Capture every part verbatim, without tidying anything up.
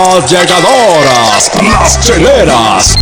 Las llegadoras, las cheleras.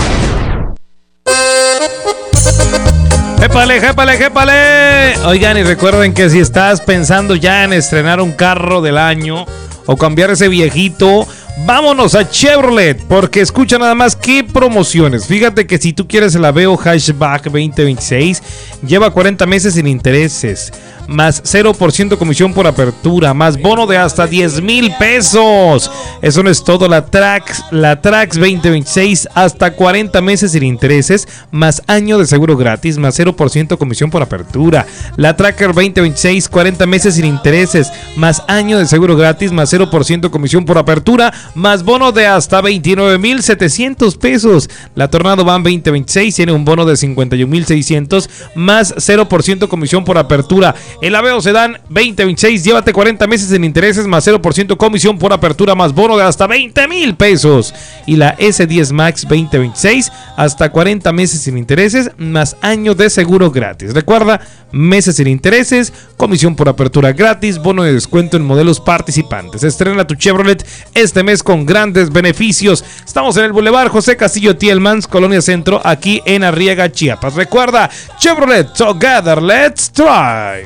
¡Jépale, jépale, jépale! Oigan, y recuerden que si estás pensando ya en estrenar un carro del año o cambiar ese viejito, vámonos a Chevrolet, porque escucha nada más qué promociones. Fíjate que si tú quieres el Aveo Hatchback veinte veintiséis, lleva cuarenta meses sin intereses, más cero por ciento comisión por apertura, más bono de hasta diez mil pesos. Eso no es todo, la Trax, la Trax veinte veintiséis, hasta cuarenta meses sin intereses, más año de seguro gratis, más cero por ciento comisión por apertura. La Tracker veinte veintiséis, cuarenta meses sin intereses, más año de seguro gratis, más cero por ciento comisión por apertura, más bono de hasta veintinueve mil setecientos pesos. La Tornado Van veinte veintiséis tiene un bono de cincuenta y un mil seiscientos, más cero por ciento comisión por apertura. El Aveo Sedán veinte veintiséis, llévate cuarenta meses en intereses, más cero por ciento comisión por apertura, más bono de hasta veinte mil pesos. Y la ese diez Max veinte veintiséis, hasta cuarenta meses sin intereses, más año de seguro gratis. Recuerda, meses sin intereses, comisión por apertura gratis, bono de descuento en modelos participantes. Estrena tu Chevrolet este mes con grandes beneficios. Estamos en el Boulevard José Castillo Tielmans, Colonia Centro, aquí en Arriaga, Chiapas. Recuerda, Chevrolet Together, let's try.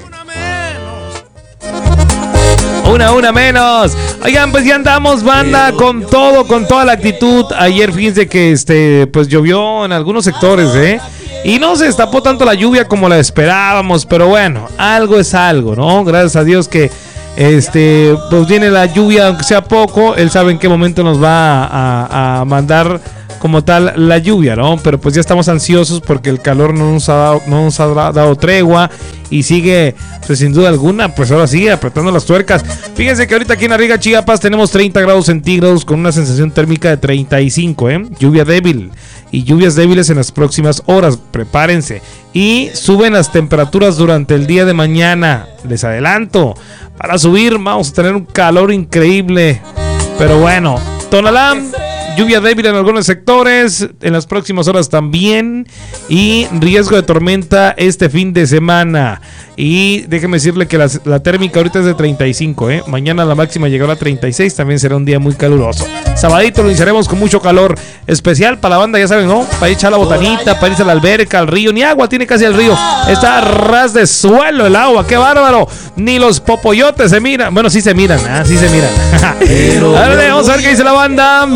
Una, una menos. Oigan, pues ya andamos, banda, con todo, con toda la actitud. Ayer, fíjense que este, pues llovió en algunos sectores, ¿eh? Y no se destapó tanto la lluvia como la esperábamos, pero bueno, algo es algo, ¿no? Gracias a Dios que este, pues viene la lluvia, aunque sea poco. Él sabe en qué momento nos va a, a mandar como tal la lluvia, ¿no? Pero pues ya estamos ansiosos porque el calor no nos ha dado, no nos ha dado tregua y sigue, pues sin duda alguna, pues ahora sigue apretando las tuercas. Fíjense que ahorita aquí en Arriaga, Chiapas, tenemos treinta grados centígrados con una sensación térmica de treinta y cinco, ¿eh? Lluvia débil y lluvias débiles en las próximas horas, prepárense. Y suben las temperaturas durante el día de mañana, les adelanto. Para subir vamos a tener un calor increíble, pero bueno, Tonalá, lluvia débil en algunos sectores, en las próximas horas también, y riesgo de tormenta este fin de semana. Y déjeme decirle que la, la térmica ahorita es de treinta y cinco, ¿eh? Mañana la máxima llegará a treinta y seis, también será un día muy caluroso. Sabadito lo iniciaremos con mucho calor, especial para la banda, ya saben, ¿no? Para echar la botanita, para irse a la alberca, al río, ni agua tiene casi el río, está a ras de suelo el agua, qué bárbaro, ni los popoyotes se miran, bueno, sí se miran, ¿eh? Sí se miran. A ver, vamos a ver qué dice la banda.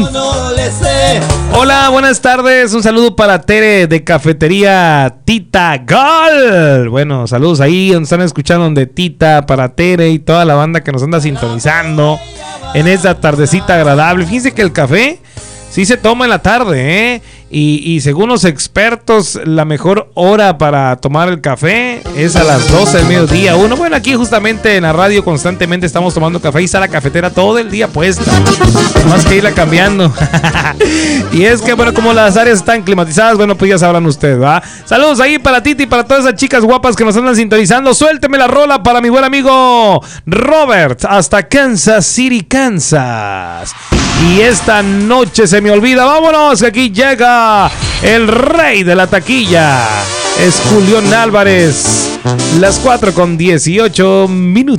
Hola, buenas tardes, un saludo para Tere de Cafetería Tita Gol. Bueno, saludos ahí donde están escuchando, de Tita, para Tere y toda la banda que nos anda sintonizando en esta tardecita agradable. Fíjense que el café sí se toma en la tarde, ¿eh? Y, y según los expertos, la mejor hora para tomar el café es a las doce del mediodía. Uno, bueno, aquí justamente en la radio constantemente estamos tomando café y está la cafetera todo el día puesta. Más que irla cambiando. Y es que, bueno, como las áreas están climatizadas, bueno, pues ya sabrán ustedes, ¿va? Saludos ahí para Titi y para todas esas chicas guapas que nos andan sintonizando. Suélteme la rola para mi buen amigo Robert, hasta Kansas City, Kansas. Y esta noche se me olvida, vámonos, que aquí llega el rey de la taquilla, es Julián Álvarez. Las cuatro con dieciocho minutos.